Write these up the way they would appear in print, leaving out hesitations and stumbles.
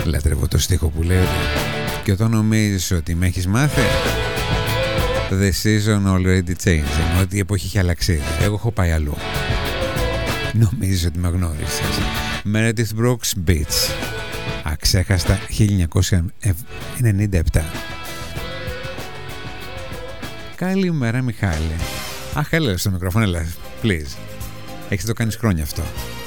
Λατρεύω το στίχο που λέει και όταν νομίζεις ότι με έχεις μάθει, the season already changed, ενώ ότι η εποχή έχει αλλάξει. Εγώ έχω πάει αλλού. Νομίζεις ότι με γνώρισες. Meredith Brooks Beats, αξέχαστα 1997. Καλημέρα Μιχάλη. Αχ, έλα στο μικρόφωνο, έλα, please. Έχεις το κάνεις χρόνια αυτό.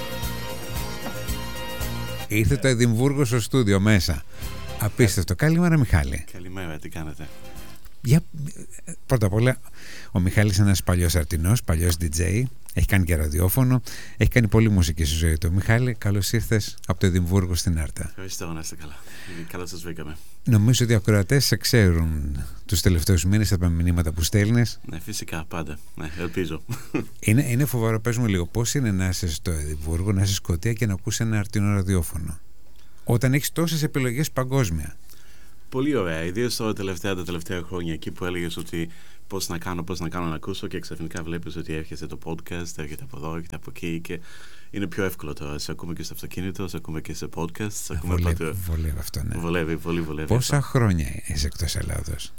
Ήρθε το Εδιμβούργο στο στούντιο μέσα. Απίστευτο. Καλημέρα Μιχάλη. Καλημέρα, τι κάνετε? Πρώτα απ' όλα, ο Μιχάλης είναι ένας παλιός αρτινός, παλιός DJ. Έχει κάνει και ραδιόφωνο. Έχει κάνει πολλή μουσική στη ζωή του. Μιχάλη, καλώς ήρθες από το Εδιμβούργο στην Άρτα. Ευχαριστώ, να είστε καλά. Καλώς σας βρήκαμε. Νομίζω ότι οι ακροατές σε ξέρουν τους τελευταίους μήνες από τα μηνύματα που στέλνεις. Ναι, φυσικά, πάντα. Ναι, ελπίζω. Είναι φοβερό. Πες μου λίγο, πώς είναι να είσαι στο Εδιμβούργο, να είσαι Σκωτία και να ακούς ένα αρτινό ραδιόφωνο, όταν έχεις τόσες επιλογές παγκόσμια? Πολύ ωραία. Ιδίως τα τελευταία χρόνια, εκεί που έλεγες ότι πώς να κάνω να ακούσω, και ξαφνικά βλέπεις ότι έρχεται το podcast, έρχεται από εδώ, έρχεται από εκεί, και είναι πιο εύκολο τώρα. Σε ακούμε και στο αυτοκίνητο, σε ακούμε και σε podcast, σε ακούμε παντού. Βολεύει αυτό, ναι. Πολύ βολεύει. Πόσα χρόνια είσαι εκτός Ελλάδος?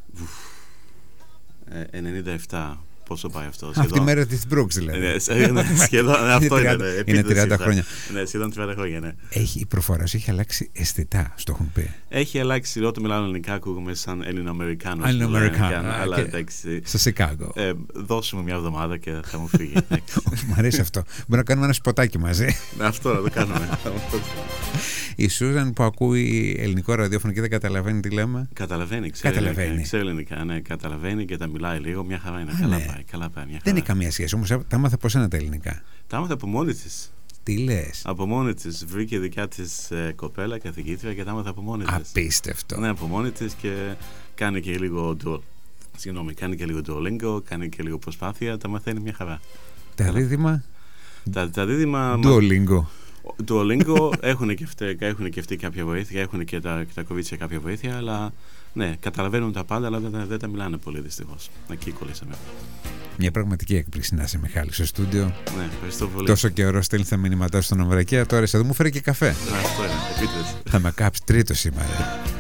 97. Πόσο πάει αυτό? Αυτή τη μέρα της Brooks δηλαδή. Ναι, σχεδόν αυτό είναι. Είναι 30 χρόνια. Ναι, σχεδόν 30 χρόνια, ναι. Η προφορά σου έχει αλλάξει αισθητά, στο έχουν πει. Έχει αλλάξει, όταν μιλάω ελληνικά ακούγομαι σαν Ελληνοαμερικάνος. Αλλά εντάξει. Στο Σικάγο. Δώσε μου μια εβδομάδα και θα μου φύγει. Μ' αρέσει αυτό. Μπορούμε να κάνουμε ένα σποτάκι μαζί. Αυτό να το κάνουμε. Η Σούζαν που ακούει ελληνικό ραδιόφωνο και δεν καταλαβαίνει τι λέμε. Καταλαβαίνει, ξέρει ελληνικά. Ναι, καταλαβαίνει και τα μιλάει λίγο. Μια χαρά είναι. Καλά πάει. Δεν έχει καμία σχέση. Όμως τα έμαθα από σένα τα ελληνικά. Τα έμαθα από μόνη της. Τι λες? Από μόνη της. Βρήκε δικιά της κοπέλα, καθηγήτρια, και τα έμαθα από μόνη της. Απίστευτο. Ναι, από μόνη της, και κάνει και λίγο Duolingo, κάνει και λίγο προσπάθεια. Τα μαθαίνει μια χαρά. Τα δίδυμα. Τα δίδυμα. Duolingo έχουν και αυτοί κάποια βοήθεια, έχουν και τα κορίτσια κάποια βοήθεια, αλλά ναι, καταλαβαίνουν τα πάντα, αλλά δεν τα μιλάνε πολύ, δυστυχώς. Εκεί κολλήσαμε. Μια πραγματική έκπληξη να είσαι, Μιχάλη, στο στούντιο. Ναι, ευχαριστώ πολύ. Τόσο καιρό στέλνει τα μηνύματά στον Ομβρακία, τώρα είσαι εδώ, μου φέρει και καφέ. Αυτό είναι, επίτηδες. Θα με κάψει τρίτο σήμερα.